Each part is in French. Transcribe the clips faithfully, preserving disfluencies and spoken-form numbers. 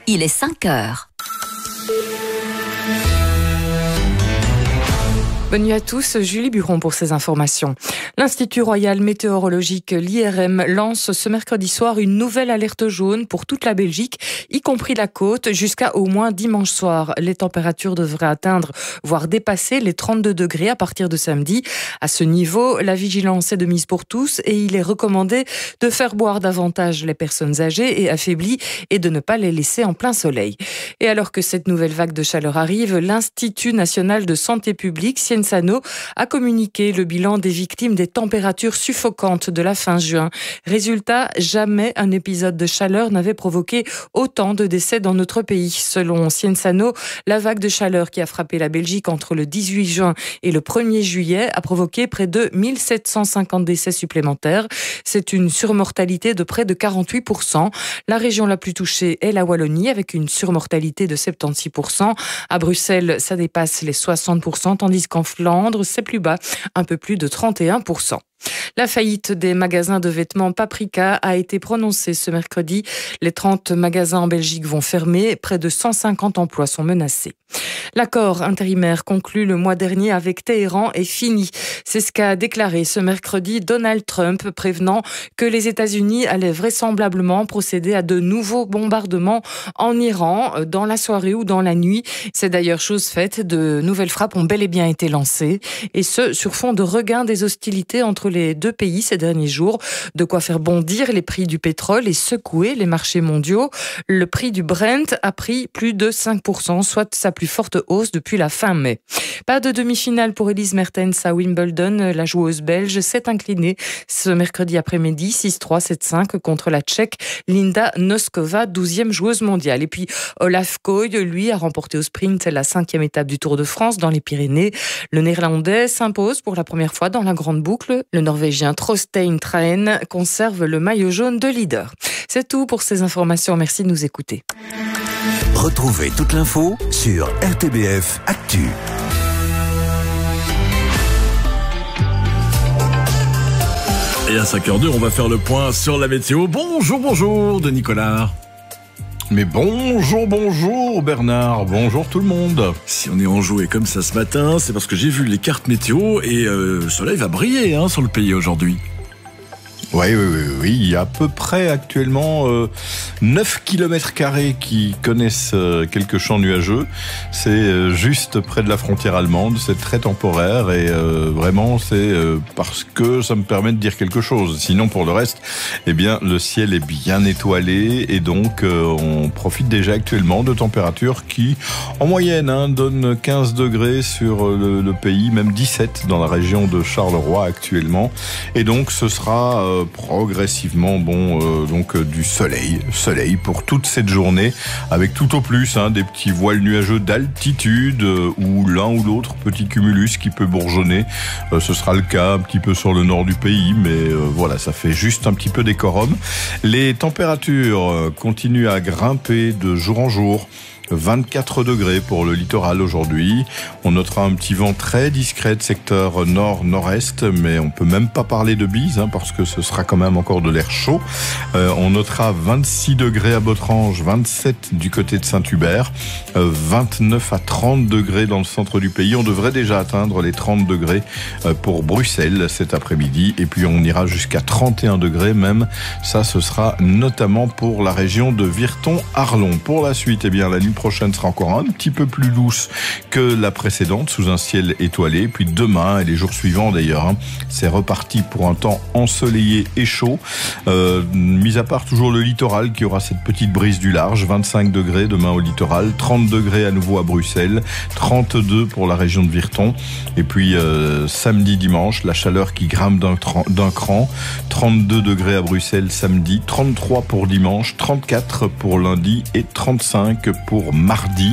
Il est cinq heures. Bonne nuit à tous, Julie Buron pour ces informations. L'Institut Royal Météorologique, l'I R M, lance ce mercredi soir une nouvelle alerte jaune pour toute la Belgique, y compris la côte, jusqu'à au moins dimanche soir. Les températures devraient atteindre, voire dépasser les trente-deux degrés à partir de samedi. À ce niveau, la vigilance est de mise pour tous et il est recommandé de faire boire davantage les personnes âgées et affaiblies et de ne pas les laisser en plein soleil. Et alors que cette nouvelle vague de chaleur arrive, l'Institut national de santé publique, Sciensano, a communiqué le bilan des victimes des températures suffocantes de la fin juin. Résultat, jamais un épisode de chaleur n'avait provoqué autant de décès dans notre pays. Selon Sciensano, la vague de chaleur qui a frappé la Belgique entre le dix-huit juin et le premier juillet a provoqué près de mille sept cent cinquante décès supplémentaires. C'est une surmortalité de près de quarante-huit pour cent. La région la plus touchée est la Wallonie avec une surmortalité de soixante-seize pour cent. À Bruxelles, ça dépasse les soixante pour cent, tandis qu'en Flandre, c'est plus bas, un peu plus de trente et un pour cent. La faillite des magasins de vêtements Paprika a été prononcée ce mercredi. Les trente magasins en Belgique vont fermer. Près de cent cinquante emplois sont menacés. L'accord intérimaire conclu le mois dernier avec Téhéran est fini. C'est ce qu'a déclaré ce mercredi Donald Trump, prévenant que les États-Unis allaient vraisemblablement procéder à de nouveaux bombardements en Iran dans la soirée ou dans la nuit. C'est d'ailleurs chose faite. De nouvelles frappes ont bel et bien été lancées. Et ce, sur fond de regain des hostilités entre les deux pays ces derniers jours. De quoi faire bondir les prix du pétrole et secouer les marchés mondiaux. Le prix du Brent a pris plus de cinq pour cent, soit sa plus forte hausse depuis la fin mai. Pas de demi-finale pour Elise Mertens à Wimbledon. La joueuse belge s'est inclinée ce mercredi après-midi six trois, sept cinq contre la Tchèque Linda Noskova, douzième joueuse mondiale. Et puis Olaf Koy, lui, a remporté au sprint la cinquième étape du Tour de France dans les Pyrénées. Le Néerlandais s'impose pour la première fois dans la grande boucle. Le Norvégien Trostein Trahen conserve le maillot jaune de leader. C'est tout pour ces informations. Merci de nous écouter. Retrouvez toute l'info sur R T B F Actu. Et à cinq heures deux, on va faire le point sur la météo. Bonjour, bonjour de Nicolas. Mais bonjour, bonjour Bernard, bonjour tout le monde. Si on est enjoué comme ça ce matin, c'est parce que j'ai vu les cartes météo et euh, le soleil va briller hein, sur le pays aujourd'hui. Oui, oui, oui, oui, il y a à peu près actuellement euh, neuf kilomètres carrés qui connaissent euh, quelques champs nuageux. C'est euh, juste près de la frontière allemande, c'est très temporaire et euh, vraiment c'est euh, parce que ça me permet de dire quelque chose. Sinon pour le reste, eh bien le ciel est bien étoilé et donc euh, on profite déjà actuellement de températures qui en moyenne hein, donnent quinze degrés sur le, le pays, même dix-sept dans la région de Charleroi actuellement. Et donc ce sera euh, progressivement bon euh, donc euh, du soleil soleil pour toute cette journée avec tout au plus hein, des petits voiles nuageux d'altitude euh, ou l'un ou l'autre petit cumulus qui peut bourgeonner. Euh, ce sera le cas un petit peu sur le nord du pays, mais euh, voilà, ça fait juste un petit peu décorum. Les températures euh, continuent à grimper de jour en jour. vingt-quatre degrés pour le littoral aujourd'hui. On notera un petit vent très discret de secteur nord-nord-est, mais on peut même pas parler de bise, hein, parce que ce sera quand même encore de l'air chaud. Euh, on notera vingt-six degrés à Botrange, vingt-sept du côté de Saint-Hubert, euh, vingt-neuf à trente degrés dans le centre du pays. On devrait déjà atteindre les trente degrés euh, pour Bruxelles cet après-midi, et puis on ira jusqu'à trente et un degrés même. Ça, ce sera notamment pour la région de Virton-Arlon. Pour la suite, eh bien, la nuit prochaine sera encore un petit peu plus douce que la précédente, sous un ciel étoilé. Puis demain et les jours suivants d'ailleurs, hein, c'est reparti pour un temps ensoleillé et chaud. Euh, mis à part toujours le littoral qui aura cette petite brise du large, vingt-cinq degrés demain au littoral, trente degrés à nouveau à Bruxelles, trente-deux pour la région de Virton. Et puis euh, samedi, dimanche, la chaleur qui grimpe d'un, d'un cran, trente-deux degrés à Bruxelles samedi, trente-trois pour dimanche, trente-quatre pour lundi et trente-cinq pour mardi.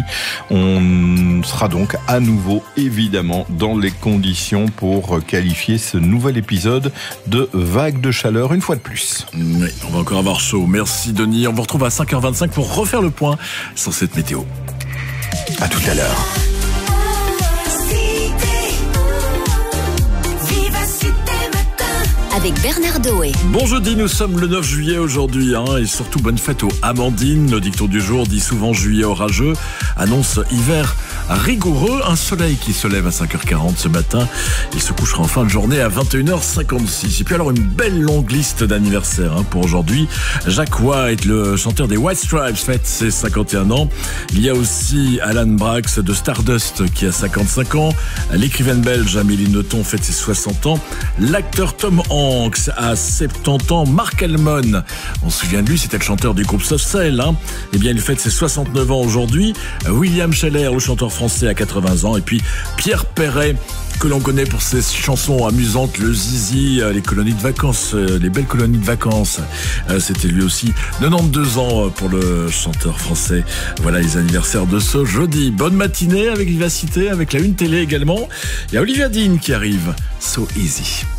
On sera donc à nouveau évidemment dans les conditions pour qualifier ce nouvel épisode de vague de chaleur une fois de plus. Oui, on va encore avoir chaud. Merci Denis. On vous retrouve à cinq heures vingt-cinq pour refaire le point sur cette météo. À tout à l'heure. avec Bernard Doé. Bon jeudi, nous sommes le neuf juillet aujourd'hui, hein, et surtout bonne fête aux Amandines. Le dicton du jour dit souvent juillet orageux, annonce hiver rigoureux, un soleil qui se lève à cinq heures quarante ce matin. Il se couchera en fin de journée à vingt et une heures cinquante-six. Et puis alors une belle longue liste d'anniversaires hein, pour aujourd'hui. Jack White, le chanteur des White Stripes, fête ses cinquante et un ans. Il y a aussi Alan Braxe de Stardust qui a cinquante-cinq ans. L'écrivaine belge Amélie Nothomb fête ses soixante ans. L'acteur Tom Hanks a soixante-dix ans. Mark Elmon, on se souvient de lui, c'était le chanteur du groupe Soft Cell. Hein. Eh bien, il fête ses soixante-neuf ans aujourd'hui. William Scheller, le chanteur français, a quatre-vingts ans. Et puis Pierre Perret, que l'on connaît pour ses chansons amusantes, le Zizi, les colonies de vacances, les belles colonies de vacances. C'était lui aussi quatre-vingt-douze ans pour le chanteur français. Voilà les anniversaires de ce jeudi. Bonne matinée avec vivacité, avec la Une Télé également. Il y a Olivia Dean qui arrive. So Easy.